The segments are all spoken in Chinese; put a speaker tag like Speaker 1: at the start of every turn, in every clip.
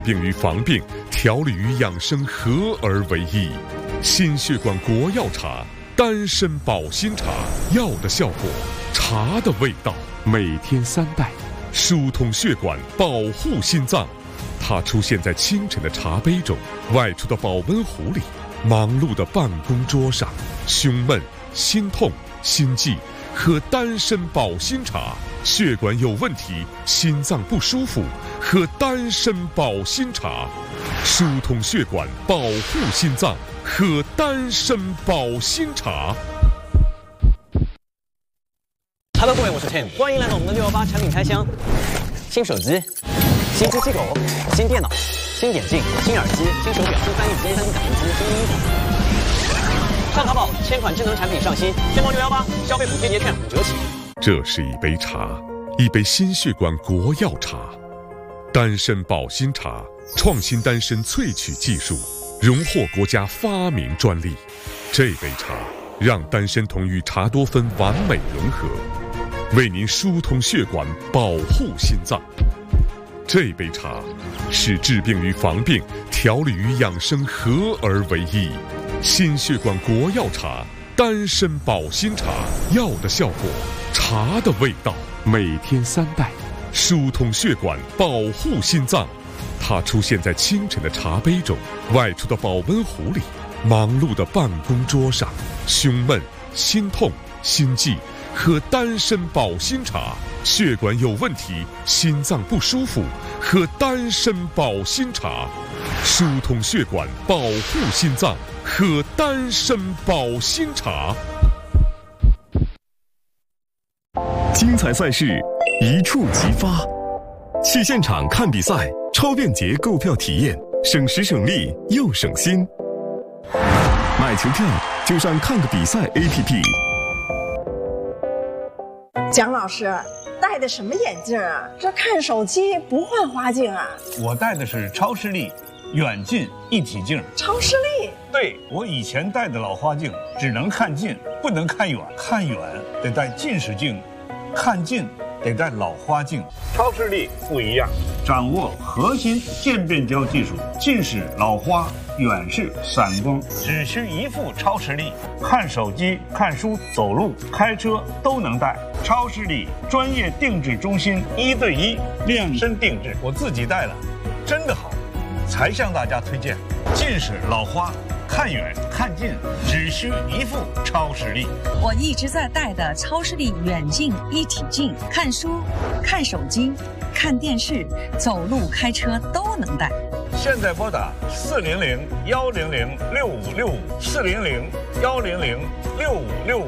Speaker 1: 病与防病，调理与养生合而为一。心血管国药茶，丹参保心茶，药的效果，茶的味道。每天3袋，疏通血管，保护心脏。它出现在清晨的茶杯中，外出的保温壶里，忙碌的办公桌上。胸闷、心痛、心悸，喝丹参保心茶。血管有问题，心脏不舒服，喝丹参保心茶。疏通血管，保护心脏，喝丹参保心茶。
Speaker 2: Hello， 各位，我是 Tim， 欢迎来到我们的618产品开箱。新手机、新机器狗、新电脑、新眼镜、新耳机、新手表、新翻译机、新3D 打印机、新衣服。上淘宝，1000款智能产品上新，天猫618消费补贴节券5折起。
Speaker 1: 这是一杯茶，一杯心血管国药茶，丹参保心茶，创新丹参萃取技术，荣获国家发明专利。这杯茶让丹参酮与茶多酚完美融合，为您疏通血管，保护心脏。这杯茶是治病与防病，调理与养生合而为一。心血管国药茶，丹参保心茶，药的效果，茶的味道。每天3袋，疏通血管，保护心脏。它出现在清晨的茶杯中，外出的保温壶里，忙碌的办公桌上。胸闷、心痛、心悸，喝丹参保心茶。血管有问题，心脏不舒服，喝丹参保心茶。疏通血管，保护心脏，喝丹参保心茶。
Speaker 3: 精彩赛事一触即发，去现场看比赛，超便捷购票体验，省时省力又省心。买球票就上看个比赛 APP。
Speaker 4: 蒋老师戴的什么眼镜啊？这看手机不换花镜啊？
Speaker 5: 我戴的是超视力远近一体镜。
Speaker 4: 超视力？
Speaker 5: 对，我以前戴的老花镜只能看近，不能看远，看远得戴近视镜，看近得戴老花镜。超视力不一样，掌握核心渐变焦技术，近视、老花、远视、散光，只需一副超视力，看手机、看书、走路、开车都能戴。超视力专业定制中心，1对1量身定制，我自己戴了，真的好，才向大家推荐。近视、老花，看远看近只需一副超视力。
Speaker 6: 我一直在戴的超视力远近一体镜，看书、看手机、看电视、走路、开车都能戴。
Speaker 5: 现在拨打400-100-6565，400-100-6565。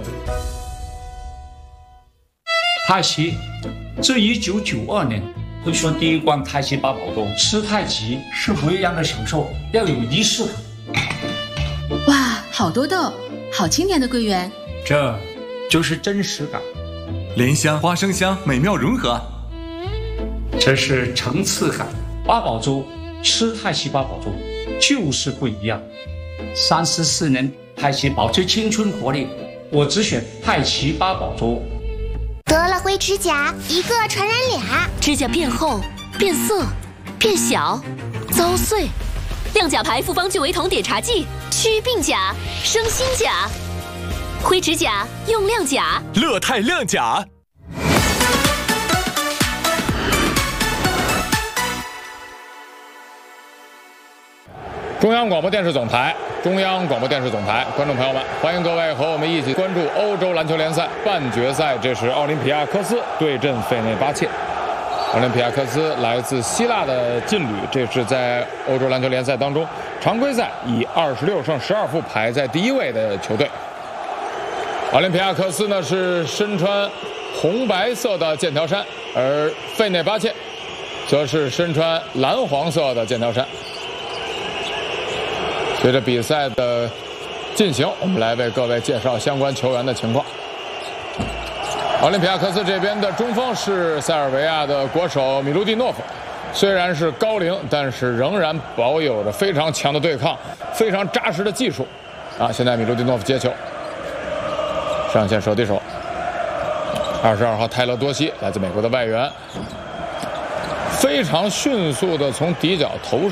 Speaker 7: 太极，自1992年推出第一罐太极八宝粥，吃太极是不一样的享受，要有仪式感。
Speaker 8: 哇，好多豆，好清甜的桂圆，
Speaker 7: 这就是真实感。
Speaker 3: 莲香、花生香美妙融合，
Speaker 7: 这是层次感。八宝粥，吃太极八宝粥就是不一样。34年太极保持青春活力，我只选太极八宝粥。
Speaker 9: 得了灰指甲，一个传染俩，
Speaker 10: 指甲变厚、变色、变小、遭碎。亮甲牌复方聚维酮碘茶剂，祛病甲，生新甲。灰指甲用亮甲，
Speaker 3: 乐泰亮甲。
Speaker 11: 中央广播电视总台，中央广播电视总台，观众朋友们，欢迎各位和我们一起关注欧洲篮球联赛半决赛。这是奥林匹亚科斯对阵费内巴切。奥林匹亚科斯来自希腊的劲旅，这是在欧洲篮球联赛当中常规赛以26胜12负排在第1位的球队。奥林匹亚科斯呢是身穿红白色的剑条衫，而费内巴切则是身穿蓝黄色的剑条衫。随着比赛的进行，我们来为各位介绍相关球员的情况。奥林匹亚科斯这边的中锋是塞尔维亚的国手米卢蒂诺夫，虽然是高龄，但是仍然保有着非常强的对抗，非常扎实的技术。现在米卢蒂诺夫接球，上线手递手。22号泰勒多西来自美国的外援， 非常迅速的从底角投